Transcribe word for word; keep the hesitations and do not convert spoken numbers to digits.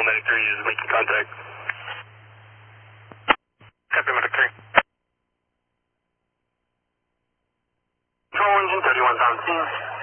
Medic three is making contact. Copy, Medic three. Control engine thirty-one's on scene.